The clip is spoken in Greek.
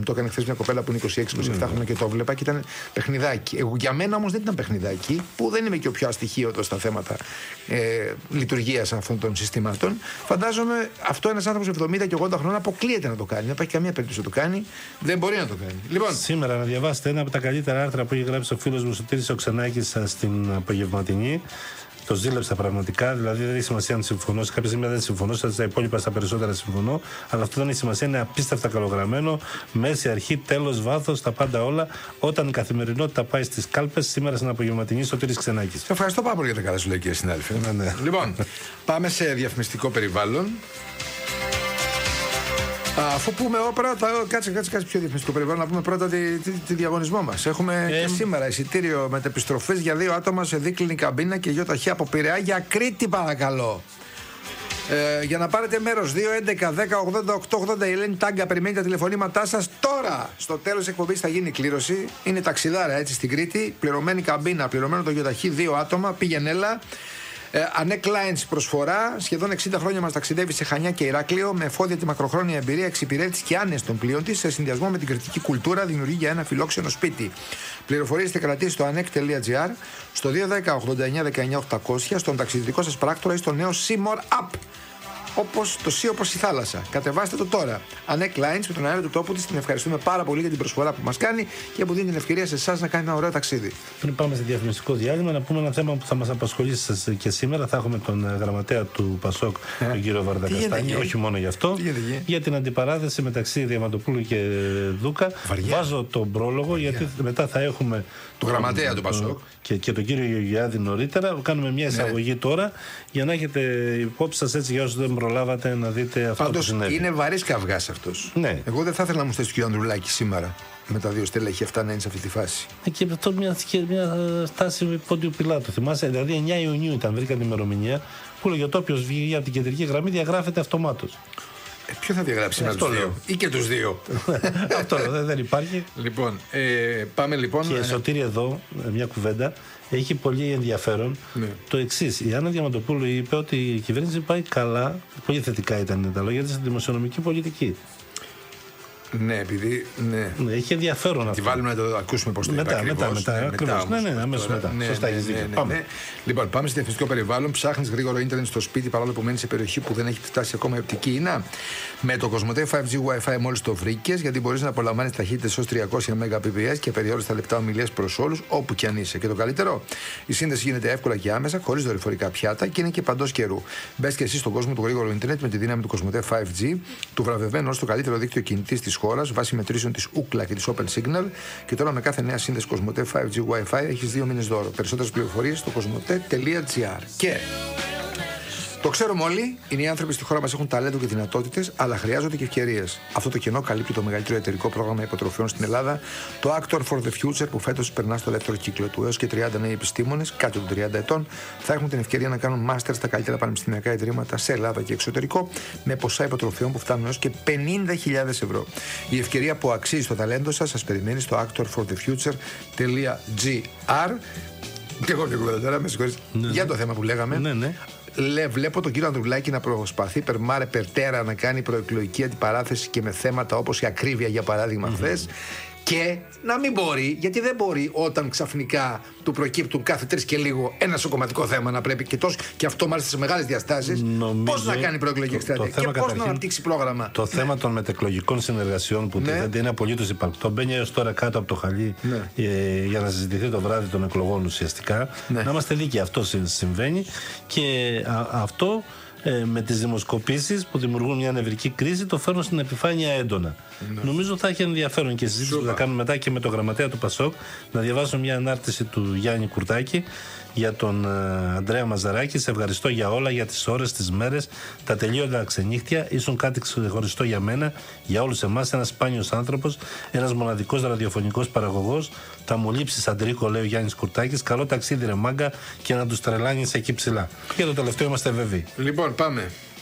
Μου το έκανε χθες μια κοπέλα που είναι 26-27 χρόνια και το βλέπα και ήταν παιχνιδάκι. Για μένα όμως δεν ήταν παιχνιδάκι, που δεν είμαι και ο πιο αστοιχείωτος στα θέματα λειτουργίας αυτών των συστημάτων. Φαντάζομαι αυτό ένας άνθρωπος 70 και 80 χρόνια αποκλείεται να το κάνει. Δεν υπάρχει καμία περίπτωση να το κάνει. Δεν μπορεί να το κάνει. Λοιπόν. Σήμερα να διαβάσετε ένα από τα καλύτερα άρθρα που έχει γράψει ο φίλος μου Σωτήρης ο Ξενάκης στην απογευματινή. Το ζήλεψα πραγματικά, δηλαδή δεν έχει σημασία αν συμφωνώ. Σε κάποια σημεία δεν συμφωνώ, στα υπόλοιπα στα περισσότερα συμφωνώ. Αλλά αυτό δεν έχει σημασία, είναι απίστευτα καλογραμμένο. Μέση, αρχή, τέλος, βάθος, τα πάντα όλα. Όταν η καθημερινότητα πάει στις κάλπες, σήμερα στην απογευματινή Σωτήρης Ξενάκης. Σε ευχαριστώ πάρα πολύ για τα καλά σου λέει, κύριε συνάδελφε. Ναι. Λοιπόν, πάμε σε διαφημιστικό περιβάλλον. Αφού πούμε πρώτα, κάτσε πιο διαφημιστικό περιβάλλον, να πούμε πρώτα τη διαγωνισμό μας. Έχουμε και σήμερα εισιτήριο μετεπιστροφής για 2 άτομα σε δίκλινη καμπίνα και γιοταχή από Πειραιά για Κρήτη, παρακαλώ. Για να πάρετε μέρος, 2-11-10-80-8-80, η Ελένη Τάγκα περιμένει τα τηλεφωνήματά σας τώρα. Στο τέλος της εκπομπής θα γίνει η κλήρωση. Είναι ταξιδάρα έτσι στην Κρήτη, πληρωμένη καμπίνα, πληρωμένο το γιοταχή, 2 άτομα, πήγαινέλα. Ανέκ Lines προσφορά, σχεδόν 60 χρόνια μας ταξιδεύει σε Χανιά και Ηράκλειο με εφόδια τη μακροχρόνια εμπειρία εξυπηρέτηση και άνεση των πλοίων της σε συνδυασμό με την κριτική κουλτούρα δημιουργεί για ένα φιλόξενο σπίτι. Πληροφορίες θα κρατήσει στο anec.gr, στο 210-89-19-800, στον ταξιδιωτικό σας πράκτορα ή στο νέο Seymour App. Όπως το Sea, όπως η θάλασσα. Κατεβάστε το τώρα. Ανέκ Lines με τον αέρα του τόπου της. Την ευχαριστούμε πάρα πολύ για την προσφορά που μας κάνει και που δίνει την ευκαιρία σε εσάς να κάνει ένα ωραίο ταξίδι. Πριν πάμε σε διαφημιστικό διάλειμμα, να πούμε ένα θέμα που θα μας απασχολήσει και σήμερα. Θα έχουμε τον γραμματέα του Πασόκ, τον κύριο Βαρδακαστάνη. Όχι μόνο γι' αυτό. Για την αντιπαράθεση μεταξύ Διαμαντοπούλου και Δούκα. Βάζω τον πρόλογο, γιατί μετά θα έχουμε. Του γραμματέα του Πασόκ. Και τον κύριο Γεωργιάδη νωρίτερα. Κάνουμε μια εισαγωγή τώρα για να έχετε υπόψη σας έτσι για όσους δεν προλάβατε να δείτε αυτό που συνέβη. Είναι βαρύς καυγάς αυτός. Ναι. Εγώ δεν θα ήθελα να μου στήσει ο κύριο Ανδρουλάκη σήμερα με τα 2 στελέχη αυτά να είναι σε αυτή τη φάση. Και αυτό μια στάση Πόντιου Πιλάτου. Θυμάσαι, δηλαδή 9 Ιουνίου ήταν, βρήκα την ημερομηνία που λέγε ότι όποιος βγει από την κεντρική γραμμή διαγράφεται αυτομάτως. Ποιο θα διαγράψει σήμερα τους 2 ή και τους 2. Αυτό δεν υπάρχει. Λοιπόν, πάμε λοιπόν. Και Σωτήρη εδώ, μια κουβέντα, έχει πολύ ενδιαφέρον το εξής. Η Άννα Διαμαντοπούλου είπε ότι η κυβέρνηση πάει καλά, πολύ θετικά ήταν τα λόγια της, στη δημοσιονομική πολιτική. Ναι, επειδή. Ναι. Έχει ενδιαφέρον αυτό. Τη βάλουμε να το ακούσουμε πώς το είπε. Μετά. Ναι, αμέσως μετά. Σωστά, έχεις δίκιο. Πάμε. Λοιπόν, πάμε στο διαφημιστικό περιβάλλον. Ψάχνεις γρήγορο ίντερνετ στο σπίτι παρόλο που μένεις σε περιοχή που δεν έχει φτάσει ακόμα η οπτική ίνα. Με το Κοσμοτέ 5G Wi-Fi μόλις το βρήκες, γιατί μπορείς να απολαμβάνεις ταχύτητες ως 300 Mbps και περιόριστα λεπτά ομιλίες προς όλους, όπου κι αν είσαι. Και το καλύτερο, η σύνδεση γίνεται εύκολα και άμεσα, χωρίς δορυφορικά πιάτα και είναι και παντός καιρού. Μπες και εσύ στον κόσμο του γρήγορου ίντερνετ με τη δύναμη του Κοσμοτέ 5G, του βραβευμένου ως το καλύτερο δίκτυο κινητής της χώρας, βάσει μετρήσεων της Ookla και της Open Signal. Και τώρα με κάθε νέα σύνδεση Κοσμοτέ 5G Wi-Fi έχεις 2 μήνες δώρο. Περισσότερες πληροφορίες στο κοσμοτέ.gr. Και το ξέρουμε όλοι, είναι οι άνθρωποι στη χώρα μας έχουν ταλέντο και δυνατότητες, αλλά χρειάζονται και ευκαιρίες. Αυτό το κενό καλύπτει το μεγαλύτερο εταιρικό πρόγραμμα υποτροφιών στην Ελλάδα, το Actor for the Future, που φέτος περνά στο δεύτερο κύκλο του. Έως και 30 νέοι επιστήμονες, κάτω των 30 ετών, θα έχουν την ευκαιρία να κάνουν μάστερ στα καλύτερα πανεπιστημιακά ιδρύματα σε Ελλάδα και εξωτερικό, με ποσά υποτροφιών που φτάνουν έως και 50.000 ευρώ. Η ευκαιρία που αξίζει το ταλέντο σας περιμένει στο actorforthefuture.gr. Και εγώ μια κουβέντα τώρα, με συγχωρείτε, για το θέμα που λέγαμε. Ναι. Βλέπω τον κύριο Ανδρουλάκη να προσπαθεί περτέρα να κάνει προεκλογική αντιπαράθεση και με θέματα όπως η ακρίβεια, για παράδειγμα, χθες. Και να μην μπορεί, γιατί δεν μπορεί όταν ξαφνικά του προκύπτουν κάθε 3 και λίγο ένα σοκομματικό θέμα να πρέπει και αυτό μάλιστα σε μεγάλες διαστάσεις. Πώς να κάνει προεκλογική εκστρατεία και πώς να αναπτύξει πρόγραμμα. Το θέμα των μετεκλογικών συνεργασιών που δεν είναι απολύτως υπαρκτό. Μπαίνει έως τώρα κάτω από το χαλί για να συζητηθεί το βράδυ των εκλογών ουσιαστικά. Να είμαστε δίκαιοι, αυτό συμβαίνει και αυτό. Με τις δημοσκοπήσεις που δημιουργούν μια νευρική κρίση το φέρνουν στην επιφάνεια έντονα. Νομίζω θα έχει ενδιαφέρον και συζήτηση που θα κάνουμε μετά και με τον γραμματέα του Πασόκ, να διαβάσω μια ανάρτηση του Γιάννη Κουρτάκη για τον Ανδρέα Μαζαράκη. Σε ευχαριστώ για όλα, για τις ώρες, τις μέρες, τα τελείωτα ξενύχτια. Ήσουν κάτι ξεχωριστό για μένα, για όλους εμάς, ένας σπάνιος άνθρωπος, ένας μοναδικός ραδιοφωνικός παραγωγός. Θα μου λείψεις, Αντρίκο, λέει ο Γιάννης Κουρτάκης. Καλό ταξίδι, ρε μάγκα, και να τους τρελάνεις εκεί ψηλά. Για το τελευταίο είμαστε βέβαιοι. Λοιπόν, πάμε.